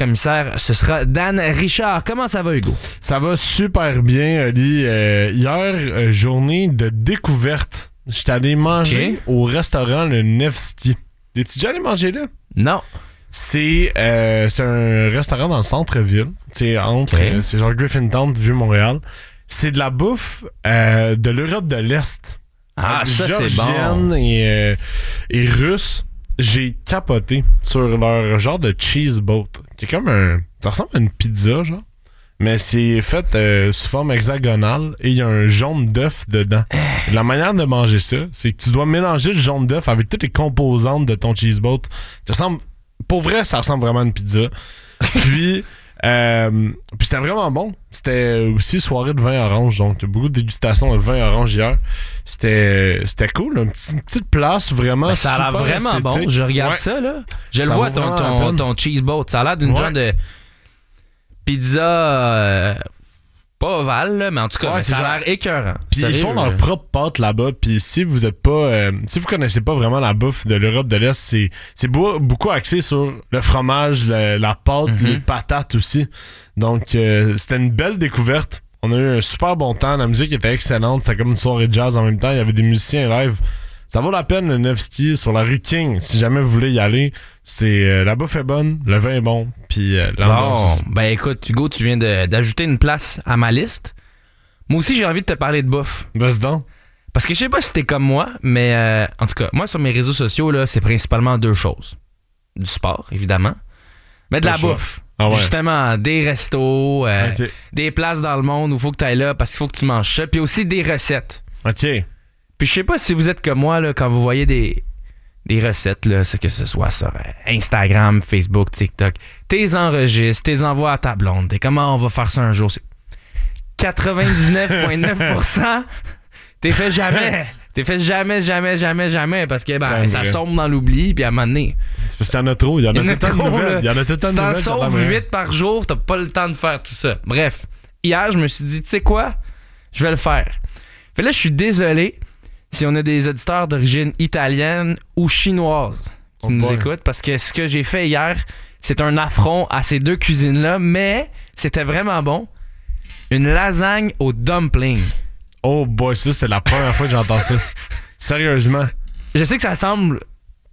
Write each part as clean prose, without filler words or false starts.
commissaire, ce sera Dan Richard. Comment ça va, Hugo? Ça va super bien, Oli. Hier, journée de découverte. J'étais allé manger au restaurant le Nevsky. Es-tu déjà allé manger là? Non. C'est un restaurant dans le centre-ville. C'est c'est genre Griffintown, Vieux-Montréal. C'est de la bouffe de l'Europe de l'Est. Ah, ça, c'est bon. Georgienne et russe. J'ai capoté sur leur genre de cheese boat. Qui est comme ça ressemble à une pizza, genre. Mais c'est fait sous forme hexagonale et il y a un jaune d'œuf dedans. La manière de manger ça, c'est que tu dois mélanger le jaune d'œuf avec toutes les composantes de ton cheese boat. Pour vrai, ça ressemble vraiment à une pizza. Puis c'était vraiment bon. C'était aussi soirée de vin orange, donc il y a beaucoup de dégustation de vin orange hier. C'était cool, une petite place vraiment ben, ça a l'air vraiment esthétique. Bon. Je regarde ça, là. Je le vois, ton cheese boat. Ça a l'air d'une genre de pizza... pas ovale, là, mais en tout cas, ça a l'air écœurant. Puis ils font leur propre pâte là-bas. Puis si vous êtes pas... si vous connaissez pas vraiment la bouffe de l'Europe de l'Est, c'est beaucoup axé sur le fromage, la pâte, les patates aussi. Donc, c'était une belle découverte. On a eu un super bon temps. La musique était excellente. C'était comme une soirée de jazz en même temps. Il y avait des musiciens live. Ça vaut la peine, le Nevsky, sur la rue King. Si jamais vous voulez y aller, la bouffe est bonne, le vin est bon, puis l'ambiance aussi. Ben écoute, Hugo, tu viens d'ajouter une place à ma liste. Moi aussi, j'ai envie de te parler de bouffe. Vas-y donc. Parce que je sais pas si t'es comme moi, mais en tout cas, moi, sur mes réseaux sociaux, là, c'est principalement deux choses. Du sport, évidemment, mais de la bouffe. Ah ouais. Justement, des restos, des places dans le monde où il faut que tu ailles là parce qu'il faut que tu manges ça, puis aussi des recettes. OK. Puis je sais pas si vous êtes comme moi, là, quand vous voyez des recettes, là, que ce soit sur Instagram, Facebook, TikTok, t'es enregistres, t'es envoies à ta blonde, t'es comment on va faire ça un jour. 99,9% t'es fait jamais. T'es fait jamais parce que ça sombre dans l'oubli, puis à un moment donné. C'est parce qu'il y en a trop, il y en a tout le temps de nouvelles. Il y en a tout le temps de nouvelles. Si t'en sauves 8 par jour, t'as pas le temps de faire tout ça. Bref, hier, je me suis dit, tu sais quoi? Je vais le faire. Fait là, je suis désolé si on a des auditeurs d'origine italienne ou chinoise qui nous écoutent, parce que ce que j'ai fait hier, c'est un affront à ces deux cuisines-là, mais c'était vraiment bon. Une lasagne au dumpling. Oh boy, ça, c'est la première fois que j'entends ça. Sérieusement. Je sais que ça semble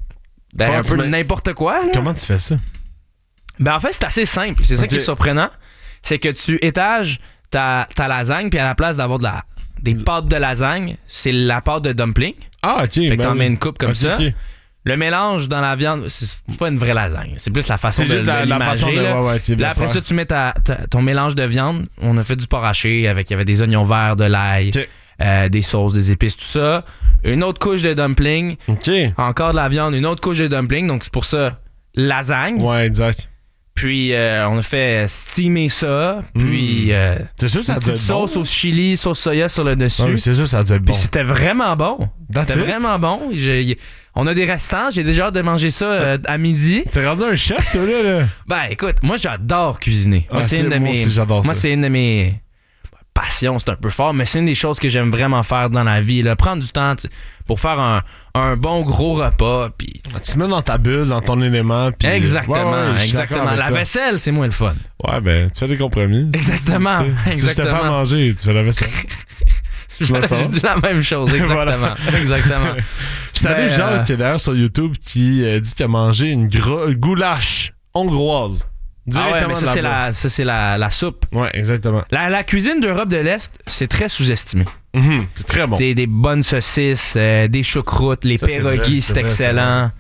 un peu n'importe quoi. Là. Comment tu fais ça? Ben en fait, c'est assez simple. C'est ça qui est surprenant. C'est que tu étages ta lasagne, puis à la place d'avoir des pâtes de lasagne, c'est la pâte de dumpling. Ah, ok. Fait que t'en mets une coupe comme ça. Okay. Le mélange dans la viande, c'est pas une vraie lasagne. C'est plus la façon de l'imager. Là, après ça, tu mets ton mélange de viande. On a fait du porc haché il y avait des oignons verts, de l'ail, des sauces, des épices, tout ça. Une autre couche de dumpling. Encore de la viande, une autre couche de dumpling. Donc, c'est pour ça, lasagne. Ouais, exact. Puis on a fait steamer ça. Puis c'est sûr, ça une petite sauce au chili, sauce soya sur le dessus. Ouais, c'est sûr, ça doit être bon. Puis c'était vraiment bon. Vraiment bon. On a des restants. J'ai déjà hâte de manger ça à midi. T'es rendu un chef, toi, là? Ben, écoute, moi, j'adore cuisiner. Moi, c'est une de mes passions, c'est un peu fort, mais c'est une des choses que j'aime vraiment faire dans la vie. Là. Prendre du temps pour faire un bon gros repas. Pis... Tu te mets dans ta bulle, dans ton élément. Pis... Exactement. La vaisselle, c'est moins le fun. Ouais, ben, tu fais des compromis. Exactement. Si je te fais manger, tu fais la vaisselle. Je dis la même chose, exactement. Exactement. Je savais Jacques qui est d'ailleurs sur YouTube qui dit qu'il a mangé une goulash hongroise. Ah ouais, mais ça, c'est la soupe. Ouais, exactement. La cuisine d'Europe de l'Est, c'est très sous-estimé. C'est très bon. T'sais, des bonnes saucisses, des choucroutes, les pierogies, c'est excellent.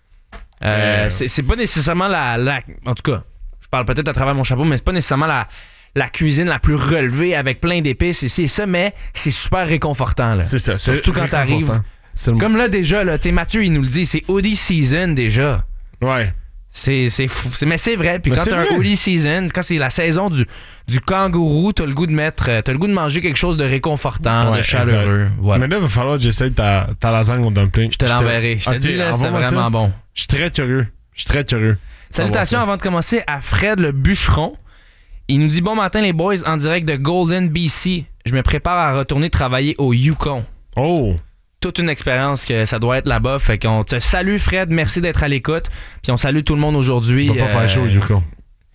C'est pas nécessairement en tout cas, je parle peut-être à travers mon chapeau, mais c'est pas nécessairement la cuisine la plus relevée avec plein d'épices ici et ça, mais c'est super réconfortant. Là. C'est ça. Surtout quand t'arrives. Comme là, déjà, là, Mathieu, il nous le dit, c'est hoodie season déjà. Ouais. C'est fou. Mais c'est vrai. Puis quand t'as un hoodie season, quand c'est la saison du kangourou, t'as le goût de manger quelque chose de réconfortant, de chaleureux. Voilà. Mais là, il va falloir que j'essaye ta lasagne au dumpling. Je te l'enverrai. Je te dis, là, c'est vraiment bon. Je suis très curieux. Salutations avant de commencer à Fred le bûcheron. Il nous dit bon matin les boys en direct de Golden, BC. Je me prépare à retourner travailler au Yukon. Oh! Toute une expérience que ça doit être là-bas. Fait qu'on te salue Fred, merci d'être à l'écoute. Puis on salue tout le monde aujourd'hui. On va pas faire chaud au Yukon.